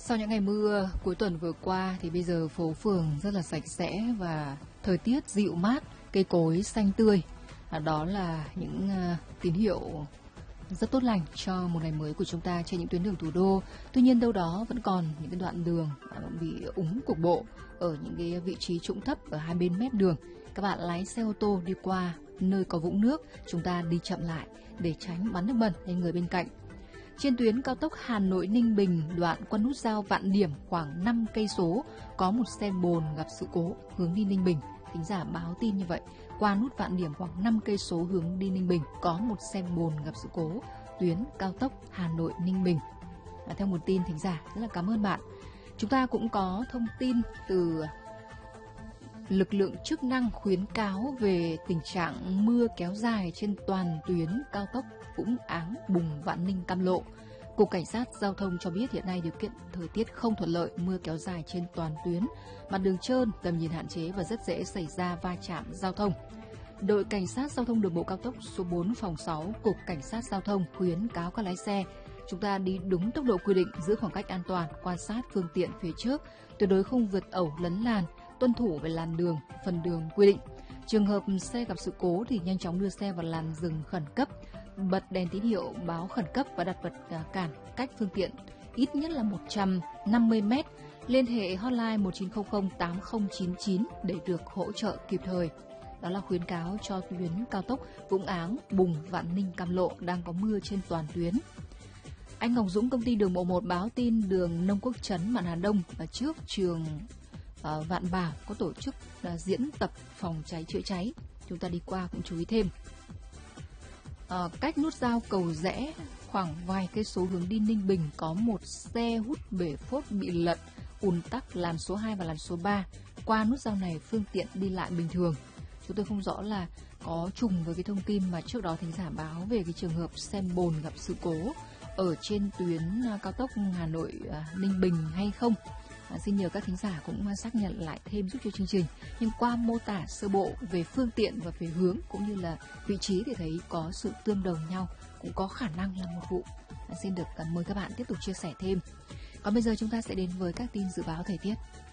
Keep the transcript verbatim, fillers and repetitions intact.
Sau những ngày mưa cuối tuần vừa qua thì bây giờ phố phường rất là sạch sẽ và thời tiết dịu mát, cây cối xanh tươi. À, đó là những uh, tín hiệu rất tốt lành cho một ngày mới của chúng ta trên những tuyến đường thủ đô. Tuy nhiên đâu đó vẫn còn những cái đoạn đường uh, bị úng cục bộ ở những cái vị trí trũng thấp ở hai bên mép đường. Các bạn lái xe ô tô đi qua nơi có vũng nước, chúng ta đi chậm lại để tránh bắn nước bẩn lên người bên cạnh. Trên tuyến cao tốc Hà Nội Ninh Bình, đoạn qua nút giao Vạn Điểm khoảng năm cây số có một xe bồn gặp sự cố hướng đi Ninh Bình. Thính giả báo tin như vậy, qua nút Vạn Điểm khoảng năm cây số hướng đi Ninh Bình có một xe bồn gặp sự cố tuyến cao tốc Hà Nội Ninh Bình. À, theo một tin thính giả, rất là cảm ơn bạn. Chúng ta cũng có thông tin từ lực lượng chức năng khuyến cáo về tình trạng mưa kéo dài trên toàn tuyến cao tốc Vũng Áng - Bùng - Vạn Ninh - Cam Lộ. Cục Cảnh sát Giao thông cho biết hiện nay điều kiện thời tiết không thuận lợi, mưa kéo dài trên toàn tuyến, mặt đường trơn, tầm nhìn hạn chế và rất dễ xảy ra va chạm giao thông. Đội Cảnh sát Giao thông đường bộ cao tốc số bốn phòng sáu, Cục Cảnh sát Giao thông khuyến cáo các lái xe chúng ta đi đúng tốc độ quy định, giữ khoảng cách an toàn, quan sát phương tiện phía trước, tuyệt đối không vượt ẩu lấn làn, tuân thủ về làn đường, phần đường quy định. Trường hợp xe gặp sự cố thì nhanh chóng đưa xe vào làn dừng khẩn cấp, bật đèn tín hiệu báo khẩn cấp và đặt vật cản cách phương tiện ít nhất là một trăm năm mươi mét. Liên hệ hotline một chín không không tám không chín chín để được hỗ trợ kịp thời. Đó là khuyến cáo cho tuyến cao tốc Vũng Áng - Bùng - Vạn Ninh - Cam Lộ đang có mưa trên toàn tuyến. Anh Ngọc Dũng, công ty đường bộ một báo tin đường Nông Quốc Trấn, Mạn Hà Đông và trước trường uh, Vạn Bảo có tổ chức uh, diễn tập phòng cháy chữa cháy. Chúng ta đi qua cũng chú ý thêm. Uh, cách nút giao Cầu Rẽ khoảng vài cây số hướng đi Ninh Bình có một xe hút bể phốt bị lật, ùn tắc làn số hai và làn số ba. Qua nút giao này phương tiện đi lại bình thường. Chúng tôi không rõ là có trùng với cái thông tin mà trước đó thính giả báo về cái trường hợp xe bồn gặp sự cố ở trên tuyến cao tốc Hà Nội Ninh Bình hay không. À, xin nhờ các thính giả cũng xác nhận lại thêm giúp cho chương trình. Nhưng qua mô tả sơ bộ về phương tiện và về hướng cũng như là vị trí thì thấy có sự tương đồng nhau, cũng có khả năng là một vụ. À, xin được mời các bạn tiếp tục chia sẻ thêm. Còn bây giờ chúng ta sẽ đến với các tin dự báo thời tiết.